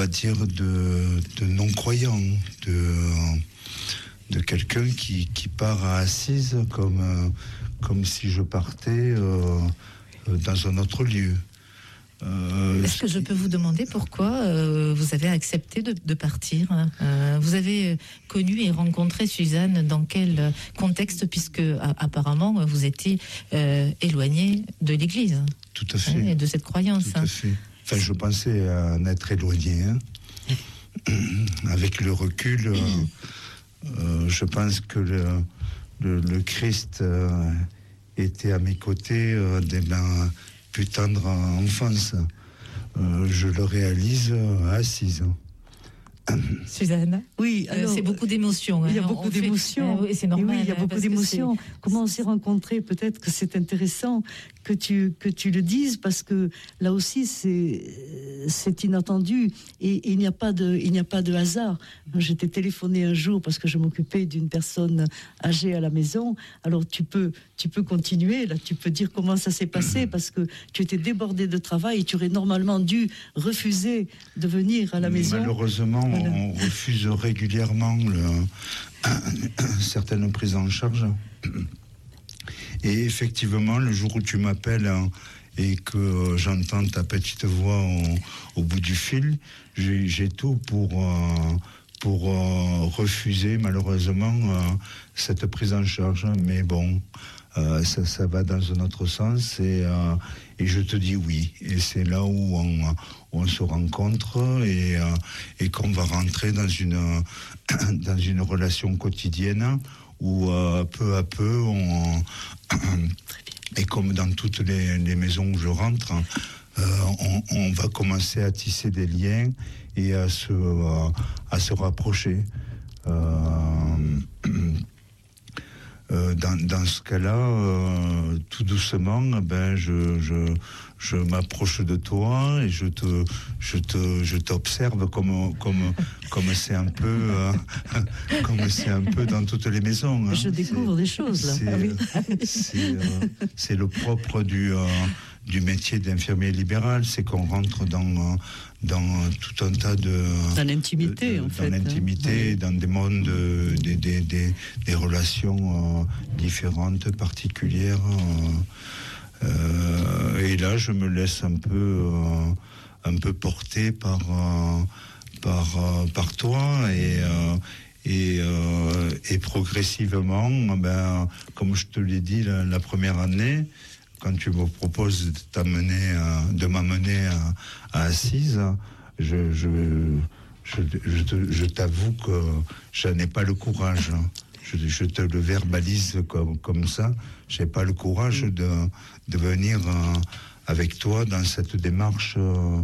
va dire, de non-croyant, de quelqu'un qui part à Assise comme si je partais dans un autre lieu. Est-ce que je peux vous demander pourquoi vous avez accepté de partir, hein? Vous avez connu et rencontré Suzanne dans quel contexte, puisque apparemment vous étiez éloigné de l'Église. Tout à fait. Et de cette croyance. Tout à fait. Enfin, je pensais en être éloigné. Hein. Avec le recul, je pense que le Christ était à mes côtés dès ma plus tendre enfance. Je le réalise à Assise. Suzanne, oui, alors, c'est beaucoup d'émotions. Il y a beaucoup d'émotions. Oui, c'est normal. Oui, il y a beaucoup d'émotions. Comment on s'est rencontrés? Peut-être que c'est intéressant que tu le dises, parce que là aussi c'est inattendu et il n'y a pas de hasard. J'étais téléphonée un jour parce que je m'occupais d'une personne âgée à la maison. Alors tu peux continuer là, tu peux dire comment ça s'est passé, parce que tu étais débordée de travail et tu aurais normalement dû refuser de venir à la maison. Malheureusement, voilà. On refuse régulièrement certaines prises en charge. Et effectivement, le jour où tu m'appelles et que j'entends ta petite voix au bout du fil, j'ai tout pour refuser malheureusement cette prise en charge. Mais bon, ça va dans un autre sens et je te dis oui. Et c'est là où on se rencontre et qu'on va rentrer dans une relation quotidienne où peu à peu et comme dans toutes les maisons où je rentre, on va commencer à tisser des liens et à se rapprocher. Dans ce cas-là, tout doucement, je m'approche de toi et je t'observe comme c'est un peu dans toutes les maisons. Hein. Je découvre des choses là. C'est le propre du métier d'infirmier libéral, c'est qu'on rentre dans tout un tas dans l'intimité, en fait. Dans l'intimité, hein. Dans des mondes, des relations différentes, particulières. Et là, je me laisse un peu porter par toi et progressivement, comme je te l'ai dit la première année, quand tu me proposes de m'amener à Assise, je t'avoue que je n'ai pas le courage. Je te le verbalise comme ça. Je n'ai pas le courage de venir avec toi dans cette démarche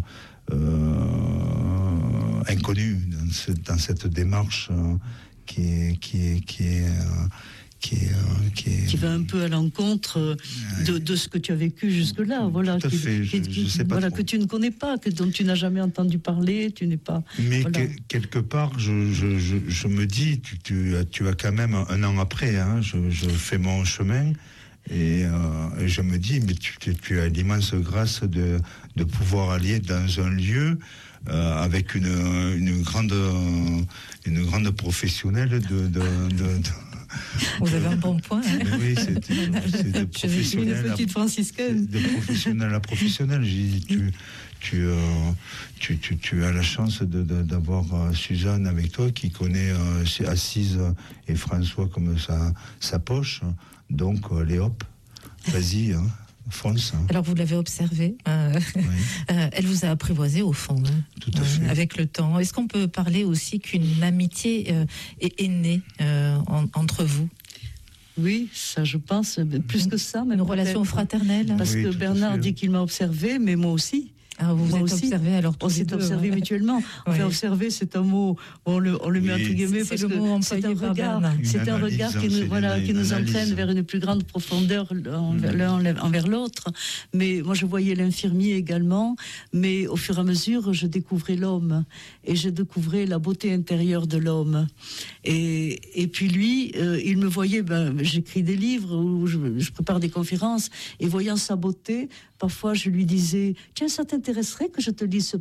inconnue, dans cette démarche qui va un peu à l'encontre de ce que tu as vécu jusque-là, voilà, tout à fait. Je sais pas voilà, trop. que tu ne connais pas, dont tu n'as jamais entendu parler, tu n'es pas. Mais voilà. Quelque part, je me dis, tu as quand même un an après, hein, je fais mon chemin et je me dis, mais tu as l'immense grâce de pouvoir aller dans un lieu avec une grande professionnelle Vous avez un bon point. Hein. Oui, c'est de professionnel une petite franciscaine. De professionnel à professionnel. Tu as la chance d'avoir Suzanne avec toi qui connaît Assise et François comme sa poche. Donc, allez hop, vas-y, hein, fonce. Hein. Alors, vous l'avez observée. Oui. Elle vous a apprivoisé au fond. Hein, tout à fait. Avec le temps. Est-ce qu'on peut parler aussi qu'une amitié est née entre vous? Oui, ça je pense, plus que ça. Même une relation fraternelle. Parce que Bernard dit qu'il m'a observé, mais moi aussi. Ah, vous êtes observé alors tous on s'est observé mutuellement. Enfin, observer, c'est un mot, on le met entre guillemets parce que c'est un regard qui nous entraîne vers une plus grande profondeur l'un envers l'autre. Mais moi, je voyais l'infirmier également, mais au fur et à mesure, je découvrais l'homme et je découvrais la beauté intérieure de l'homme. Et puis lui, il me voyait, j'écris des livres ou je prépare des conférences et voyant sa beauté, parfois je lui disais, tiens, ça t'intéresserait que je te lise ce